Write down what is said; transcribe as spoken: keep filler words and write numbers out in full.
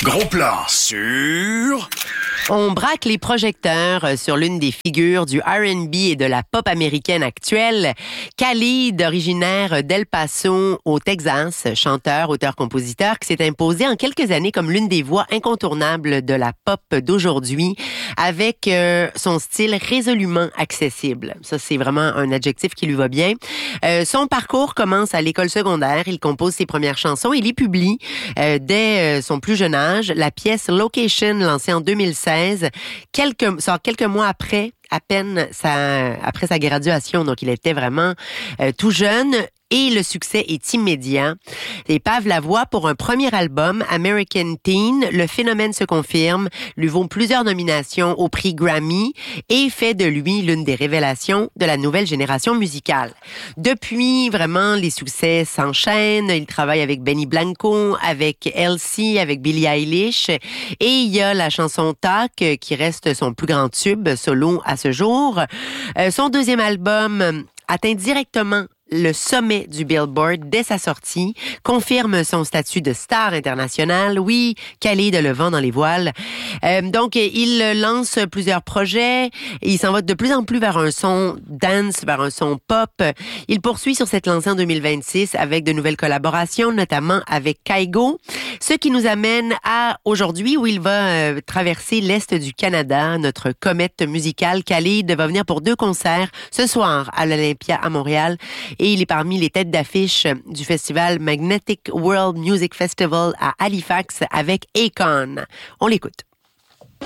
Gros plan sur... On braque les projecteurs sur l'une des figures du R and B et de la pop américaine actuelle. Khalid, originaire d'El Paso, au Texas, chanteur, auteur-compositeur, qui s'est imposé en quelques années comme l'une des voix incontournables de la pop d'aujourd'hui, avec euh, son style résolument accessible. Ça, c'est vraiment un adjectif qui lui va bien. Euh, son parcours commence à l'école secondaire. Il compose ses premières chansons. Il y publie, euh, dès euh, son plus jeune âge, la pièce Location, lancée en deux mille seize. Quelques, sort quelques mois après, à peine sa, après sa graduation. Donc, il était vraiment euh, tout jeune. Et le succès est immédiat. Et Pav Lavoie, pour un premier album, American Teen, le phénomène se confirme, lui vaut plusieurs nominations au prix Grammy et fait de lui l'une des révélations de la nouvelle génération musicale. Depuis, vraiment, les succès s'enchaînent. Il travaille avec Benny Blanco, avec Elsie, avec Billie Eilish. Et il y a la chanson Talk, qui reste son plus grand tube solo à ce jour. Euh, son deuxième album atteint directement le sommet du Billboard dès sa sortie, confirme son statut de star internationale. Oui, Khalid a le vent dans les voiles. Euh, donc, il lance plusieurs projets. Il s'en va de plus en plus vers un son dance, vers un son pop. Il poursuit sur cette lancée en deux mille vingt-six avec de nouvelles collaborations, notamment avec Kygo. Ce qui nous amène à aujourd'hui où il va euh, traverser l'Est du Canada, notre comète musicale. Khalid va venir pour deux concerts ce soir à l'Olympia à Montréal. Et il est parmi les têtes d'affiche du festival Magnetic World Music Festival à Halifax avec Akon. On l'écoute.